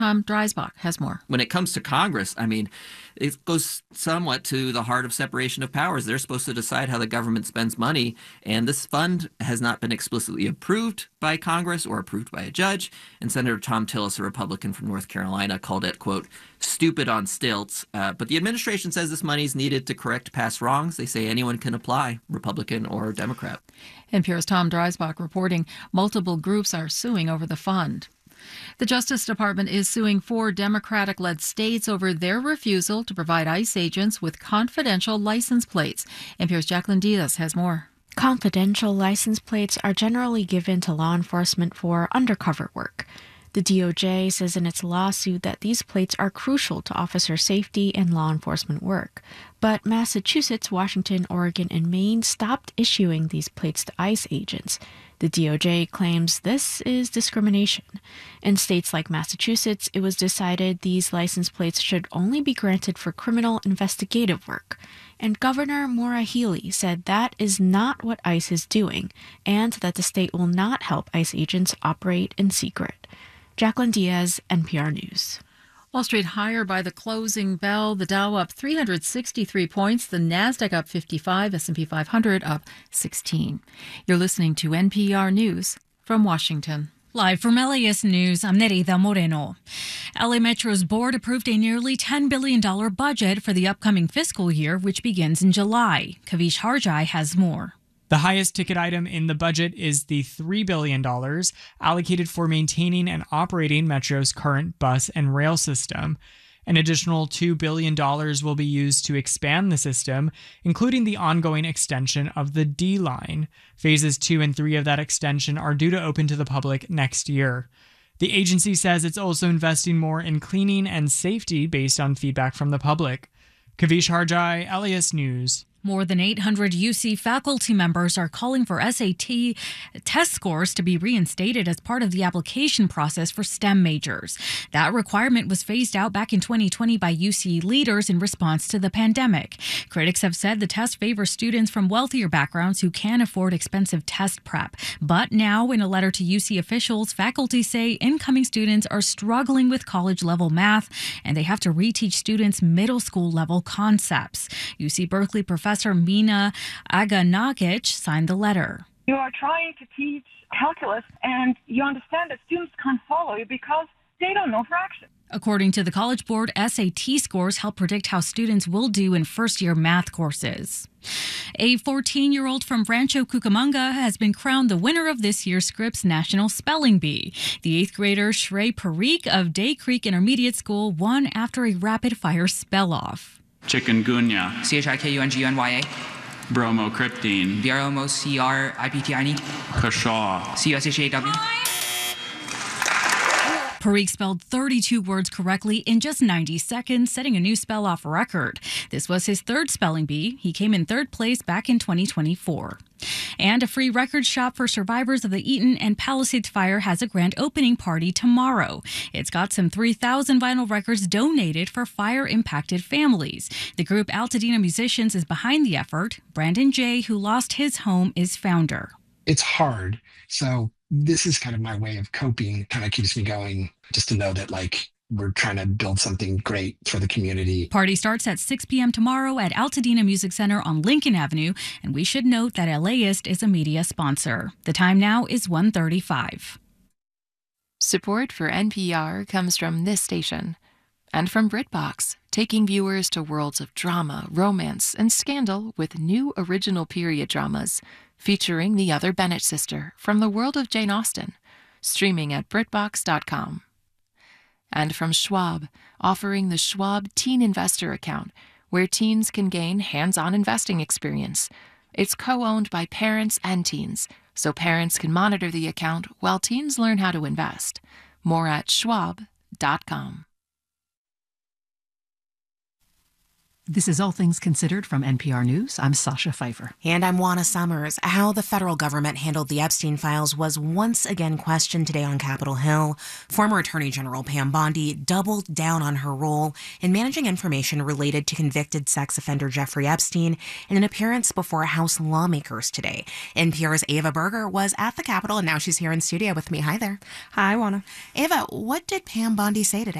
Tom Dreisbach has more. When it comes to Congress, I mean, it goes somewhat to the heart of separation of powers. They're supposed to decide how the government spends money, and this fund has not been explicitly approved by Congress or approved by a judge. And Senator Thom Tillis, a Republican from North Carolina, called it, quote, stupid on stilts. But the administration says this money is needed to correct past wrongs. They say anyone can apply, Republican or Democrat. NPR's Tom Dreisbach reporting multiple groups are suing over the fund. The Justice Department is suing 4 Democratic-led states over their refusal to provide ICE agents with confidential license plates. NPR's Jacqueline Diaz has more. Confidential license plates are generally given to law enforcement for undercover work. The DOJ says in its lawsuit that these plates are crucial to officer safety and law enforcement work. But Massachusetts, Washington, Oregon, and Maine stopped issuing these plates to ICE agents. The DOJ claims this is discrimination. In states like Massachusetts, it was decided these license plates should only be granted for criminal investigative work. And Governor Maura Healey said that is not what ICE is doing, and that the state will not help ICE agents operate in secret. Jacqueline Diaz, NPR News. Wall Street higher by the closing bell. The Dow up 363 points. The Nasdaq up 55. S&P 500 up 16. You're listening to NPR News from Washington. Live from LAist News, I'm Nerida Moreno. LA Metro's board approved a nearly $10 billion budget for the upcoming fiscal year, which begins in July. Kavish Harjai has more. The highest ticket item in the budget is the $3 billion allocated for maintaining and operating Metro's current bus and rail system. An additional $2 billion will be used to expand the system, including the ongoing extension of the D line. Phases 2 and 3 of that extension are due to open to the public next year. The agency says it's also investing more in cleaning and safety based on feedback from the public. Kavish Harjai, LAist News. More than 800 UC faculty members are calling for SAT test scores to be reinstated as part of the application process for STEM majors. That requirement was phased out back in 2020 by UC leaders in response to the pandemic. Critics have said the test favors students from wealthier backgrounds who can afford expensive test prep. But now, in a letter to UC officials, faculty say incoming students are struggling with college-level math, and they have to reteach students middle school-level concepts. UC Berkeley professor Mina Aganagic signed the letter. You are trying to teach calculus, and you understand that students can't follow you because they don't know fractions. According to the College Board, SAT scores help predict how students will do in first-year math courses. A 14-year-old from Rancho Cucamonga has been crowned the winner of this year's Scripps National Spelling Bee. The 8th grader Shrey Parikh of Day Creek Intermediate School won after a rapid-fire spell-off. Chikungunya. CHIKUNGUNYA. Bromocryptine. BROMOCRIPTINE. Kashaw. CUSHAW. Parikh spelled 32 words correctly in just 90 seconds, setting a new spell-off record. This was his 3rd spelling bee. He came in 3rd place back in 2024. And a free record shop for survivors of the Eaton and Palisades fire has a grand opening party tomorrow. It's got some 3,000 vinyl records donated for fire-impacted families. The group Altadena Musicians is behind the effort. Brandon Jay, who lost his home, is founder. It's hard, so this is kind of my way of coping. It kind of keeps me going, just to know that, we're trying to build something great for the community. Party starts at 6 p.m. tomorrow at Altadena Music Center on Lincoln Avenue, and we should note that LAist is a media sponsor. The time now is 1:35. Support for NPR comes from this station and from BritBox, taking viewers to worlds of drama, romance, and scandal with new original period dramas featuring the other Bennett sister from the world of Jane Austen, streaming at BritBox.com. And from Schwab, offering the Schwab Teen Investor Account, where teens can gain hands-on investing experience. It's co-owned by parents and teens, so parents can monitor the account while teens learn how to invest. More at schwab.com. This is All Things Considered from NPR News. I'm Sasha Pfeiffer. And I'm Juana Summers. How the federal government handled the Epstein files was once again questioned today on Capitol Hill. Former Attorney General Pam Bondi doubled down on her role in managing information related to convicted sex offender Jeffrey Epstein in an appearance before House lawmakers today. NPR's Ava Berger was at the Capitol, and now she's here in studio with me. Hi there. Hi, Juana. Ava, what did Pam Bondi say today?